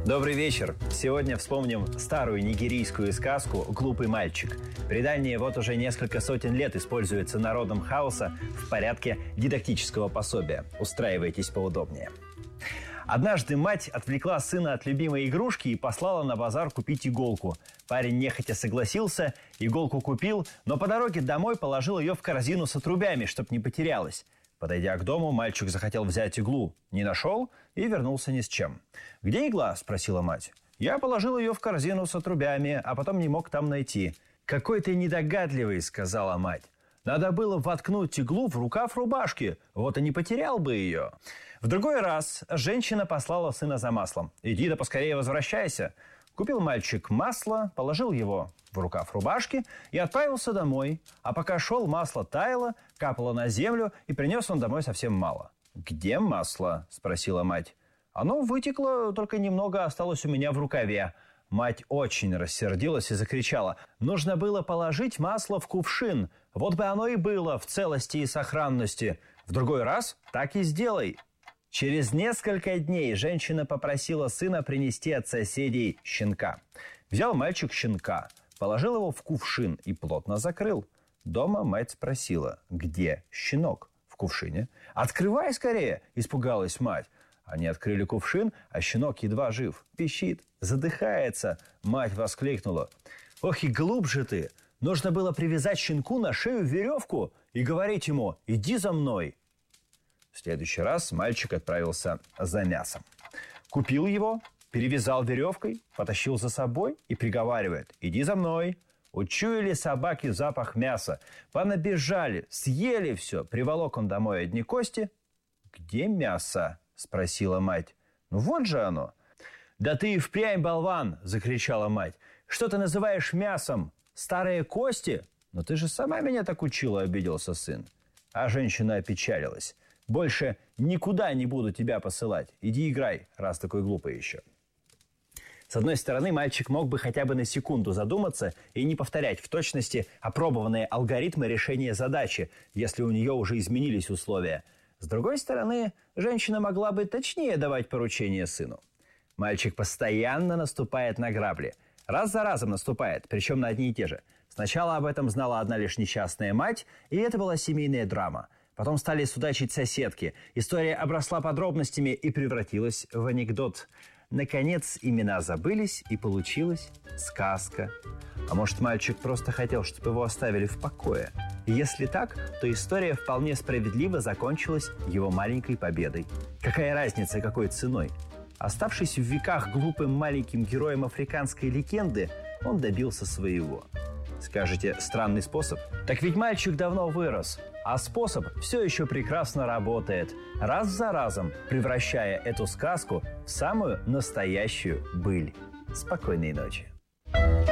Добрый вечер. Сегодня вспомним старую нигерийскую сказку «Глупый мальчик». Предание вот уже несколько сотен лет используется народом хаоса в порядке дидактического пособия. Устраивайтесь поудобнее. Однажды мать отвлекла сына от любимой игрушки и послала на базар купить иголку. Парень нехотя согласился, иголку купил, но по дороге домой положил ее в корзину с отрубями, чтоб не потерялась. Подойдя к дому, мальчик захотел взять иглу. Не нашел и вернулся ни с чем. «Где игла?» – спросила мать. «Я положил ее в корзину с отрубями, а потом не мог там найти». «Какой ты недогадливый», – сказала мать. «Надо было воткнуть иглу в рукав рубашки, вот и не потерял бы ее». В другой раз женщина послала сына за маслом. «Иди да поскорее возвращайся». Купил мальчик масло, положил его в рукав рубашки и отправился домой. А пока шел, масло таяло, капало на землю, и принес он домой совсем мало. «Где масло?» – спросила мать. «Оно вытекло, только немного осталось у меня в рукаве». Мать очень рассердилась и закричала: «Нужно было положить масло в кувшин. Вот бы оно и было в целости и сохранности. В другой раз так и сделай». Через несколько дней женщина попросила сына принести от соседей щенка. Взял мальчик щенка, положил его в кувшин и плотно закрыл. Дома мать спросила: «Где щенок?» «В кувшине». «Открывай скорее!» – испугалась мать. Они открыли кувшин, а щенок едва жив. Пищит, задыхается. Мать воскликнула: «Ох и глуп же ты! Нужно было привязать щенку на шею веревку и говорить ему: иди за мной». В следующий раз мальчик отправился за мясом. Купил его, перевязал веревкой, потащил за собой и приговаривает: «Иди за мной». Учуяли собаки запах мяса, понабежали, съели все. Приволок он домой одни кости. «Где мясо?» – спросила мать. «Ну вот же оно». «Да ты и впрямь болван!» – закричала мать. «Что ты называешь мясом? Старые кости? Но ты же сама меня так учила», – обиделся сын. А женщина опечалилась. «Больше никуда не буду тебя посылать. Иди играй, раз такой глупый еще». С одной стороны, мальчик мог бы хотя бы на секунду задуматься и не повторять в точности опробованные алгоритмы решения задачи, если у нее уже изменились условия. С другой стороны, женщина могла бы точнее давать поручения сыну. Мальчик постоянно наступает на грабли. Раз за разом наступает, причем на одни и те же. Сначала об этом знала одна лишь несчастная мать, и это была семейная драма. Потом стали судачить соседки. История обросла подробностями и превратилась в анекдот. Наконец, имена забылись, и получилась сказка. А может, мальчик просто хотел, чтобы его оставили в покое? И если так, то история вполне справедливо закончилась его маленькой победой. Какая разница, какой ценой? Оставшись в веках глупым маленьким героем африканской легенды, он добился своего. Скажете, странный способ? Так ведь мальчик давно вырос, а способ все еще прекрасно работает, раз за разом превращая эту сказку в самую настоящую быль. Спокойной ночи.